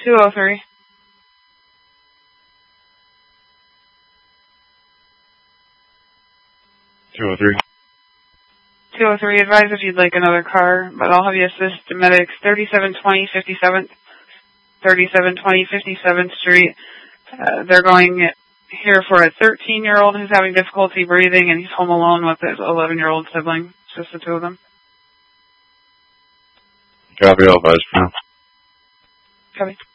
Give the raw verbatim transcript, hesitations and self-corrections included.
two oh three. two oh three. two oh three, advise if you'd like another car, but I'll have you assist the medics thirty-seven twenty fifty-seventh, thirty-seven twenty fifty-seventh Street. Uh, they're going here for a thirteen-year-old who's having difficulty breathing, and he's home alone with his eleven-year-old sibling. It's just the two of them. Copy, all advised for now. Copy.